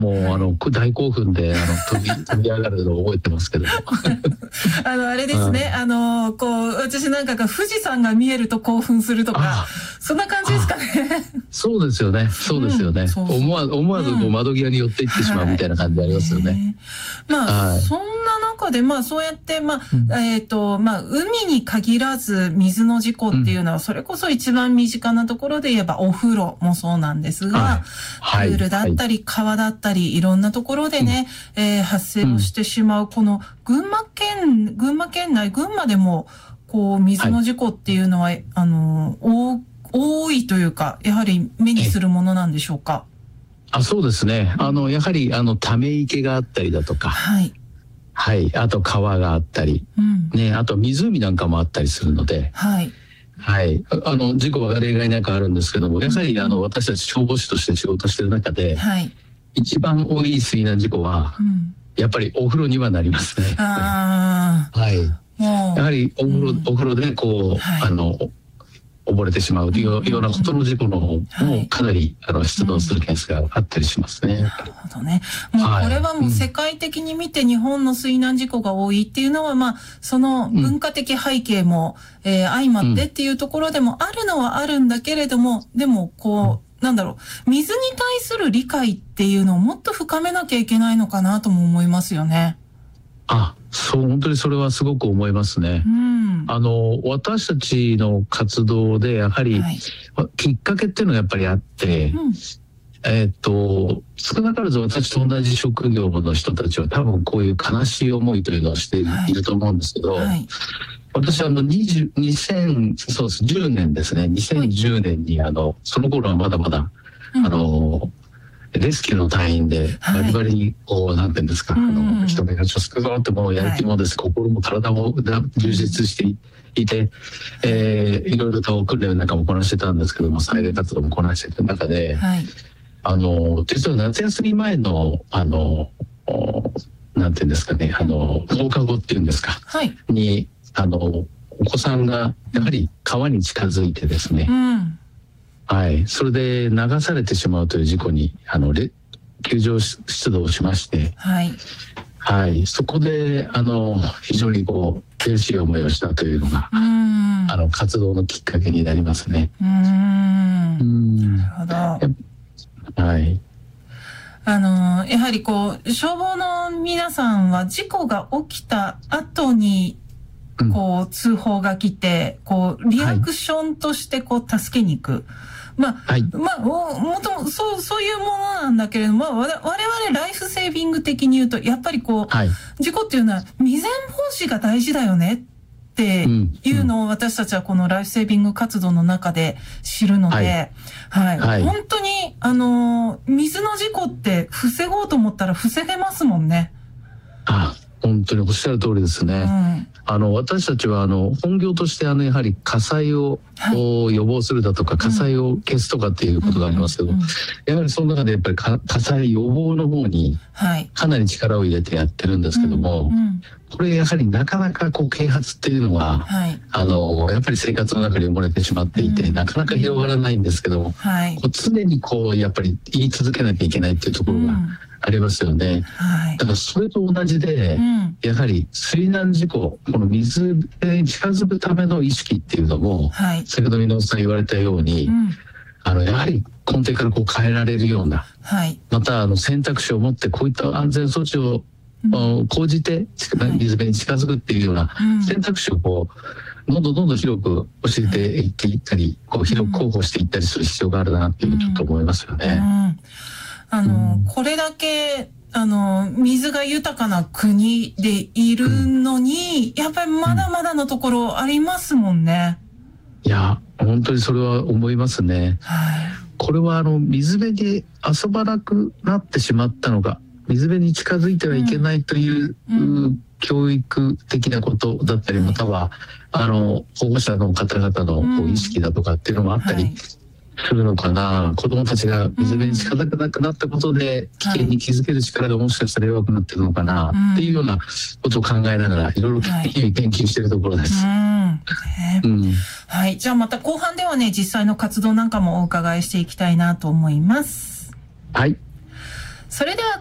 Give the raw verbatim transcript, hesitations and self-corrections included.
もう、はい、あの大興奮であの飛び飛び上がるのを覚えてますけどあのあれですね、あのこう私なんかが富士山が見えると興奮するとか、そんな感じですかね。 そうですよね、そうですよね、うん、そうそう、思わず思わずこう窓際に寄っていってしまうみたいな感じありますよね。はい、 まあ、はい、そんな中でまあそうやってまあ、うん、えっとまあ海に限らず水の事故っていうのは、それこそ一番身近なところで言えばお風呂もそうなんですが、はい、プールだったり川だったりいろんなところでね、うん、えー、発生をしてしまう、この群馬県群馬県内群馬でもこう水の事故っていうのは、はい、あの多多いというか、やはり目にするものなんでしょうか。 あ、そうですね。あのやはりあのため池があったりだとか、はい、はい、あと川があったり、うん、ね、あと湖なんかもあったりするので、はい、はい、あの事故は例外なくあるんですけども、やはりあの私たち消防士として仕事してる中で、はい、一番多い水難事故は、うん、やっぱりお風呂にはなりますね。あ、はい、やはりお風呂、うん、お風呂でこう、はい、あの溺れてしまうというようなことの事故の方もかなり、はい、あの出動するケースがあったりしますね。 なるほどね。もうこれはもう世界的に見て日本の水難事故が多いっていうのは、まあその文化的背景も、うん、えー、相まってっていうところでもあるのはあるんだけれども、でもこうなんだろう、水に対する理解っていうのをもっと深めなきゃいけないのかなとも思いますよね。 あ、そう、本当にそれはすごく思いますね。うん、あの私たちの活動でやはり、はい、きっかけっていうのがやっぱりあって、うん、えっと少なからず私と同じ職業の人たちは多分こういう悲しい思いというのをしていると思うんですけど、はいはい、私はあのにせんじゅうねんですね、にせんじゅうねんにあのその頃はまだまだ、うん、あのレスキューの隊員でバリバリにこう、はい、なんていうんですか、うん、あの人目がちょっと救うぞってもうやる気もです、はい、心も体も充実していて、えー、いろいろと訓練なんかもこなしてたんですけども、災害活動もこなしていた中で、はい、あの実は夏休み前のあのなんていうんですかね、あの放課後っていうんですか、はい、にあのお子さんがやはり川に近づいてですね、うん、はい、それで流されてしまうという事故にあの救助出動しまして、はい、はい、そこであの非常にこう悔しい思いをしたというのが、うん、あの活動のきっかけになりますね。うーん、うん、なるほど。はい。 あのやはりこう消防の皆さんは事故が起きた後にこう通報が来て、こうリアクションとしてこう助けに行く。まあ、はい、まあ、も、もともそう、そういうものなんだけれども、我々ライフセービング的に言うと、やっぱりこう、はい、事故っていうのは未然防止が大事だよねっていうのを私たちはこのライフセービング活動の中で知るので、はい、はいはい、本当に、あの、水の事故って防ごうと思ったら防げますもんね。 あ、本当におっしゃる通りですね。うん、あの私たちはあの本業としてあのやはり火災を、はい、予防するだとか火災を消すとかっていうことがありますけど、うんうんうん、やはりその中でやっぱり火災予防の方にかなり力を入れてやってるんですけども、はいうんうん、これやはりなかなかこう啓発っていうのは、はい、あのやっぱり生活の中に埋もれてしまっていて、うん、なかなか広がらないんですけども、はい、こう常にこうやっぱり言い続けなきゃいけないっていうところが、うんありますよね、はい、だからそれと同じで、うん、やはり水難事故、この水に近づくための意識っていうのも、はい、先ほど箕輪さん言われたように、うん、あのやはり根底からこう変えられるような、はい、またあの選択肢を持ってこういった安全措置を、うん、講じて水辺に近づくっていうような選択肢をこうどんどんどんどん広く教えていっていったり、こう広く広報していったりする必要があるなっていうちょっと思いますよね。うんうんあの、うん、これだけ、あの、水が豊かな国でいるのに、うん、やっぱりまだまだのところありますもんね。 いや、本当にそれは思いますね。はい、これはあの、水辺で遊ばなくなってしまったのか、水辺に近づいてはいけないという、うん、教育的なことだったり、または、あの、保護者の方々のこう意識だとかっていうのもあったり、はいするのかな。子供たちが水辺に近づかなくなったことで危険に気づける力がもしかしたら弱くなってるのかな、はい、っていうようなことを考えながらいろいろ日々研究しているところです。 うんうん、はい、じゃあまた後半ではね実際の活動なんかもお伺いしていきたいなと思います。 はい。 それでは